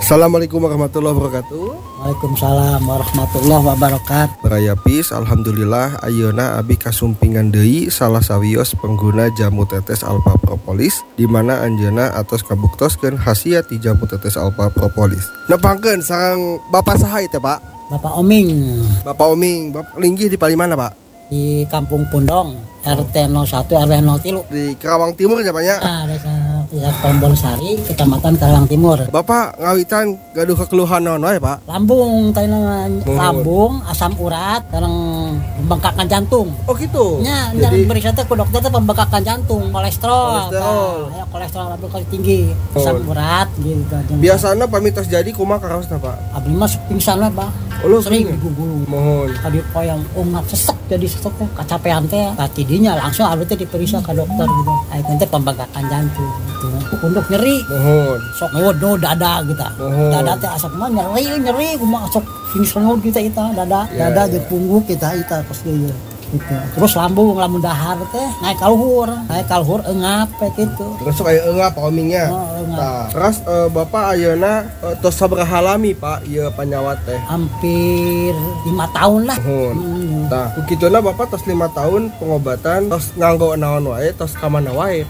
Assalamualaikum warahmatullahi wabarakatuh. Waalaikumsalam warahmatullahi wabarakatuh. Berayapis, alhamdulillah ayeuna abi kasumpingan deui salah sawios pengguna jamu tetes alpha propolis di mana anjeunna atos kabuktoskeun khasiat ti jamu tetes alpha propolis. Nepangkeun sareng Bapak saha teh, Pak? Bapak Oming Bapak Oming, Bapak linggih di palimana, Pak? di Kampung Pundong, RT 01 RW 03. Di Kerawang Timur ya, Pak ya? Desa Pombonsari, Kecamatan Karawang Timur. Bapak ngawitan gaduh kekeluhan naon wae, Pak? Lambung, lambung, asam urat, sareng pembengkakan jantung. Oh gitu. Nya, Jadi beri saya ku dokter teh pembengkakan jantung, kolesterol. Kolesterol. Ya, kolesterol lambung kali tinggi, asam urat gitu. biasana pamitos jadi kumaha karaosna, Pak? Abdi mah pingsan we, Bang. Oh, lu Sering pingsan? digugulung. Mohon. Tadi yang umat sesek jadi sesek teh kacapean teh tidinya langsung abdi teh diperiksa ke dokter gitu. Ayeuna teh pembengkakan jantung gitu. Punduk nyeri. Mohon. Sok ngeud dada gitu. Oh. Dada teh asap mah nyeri kumaha sok pingsan kita dada Ya, dada ya. jeung punggung kita pas ieu gitu. Terus lambung dahar teh naik ka luhur eungap gitu. Terus kayak enggak Pak Omingnya. Oh, eungap. Nah, terus Bapak ayeuna tos sabaraha lami Pak ieu panyawat teh? Hampir 5 tahun lah. Mohon. Nah, kukituna Bapak tos 5 tahun pengobatan tos nganggo naon wae tos ka mana wae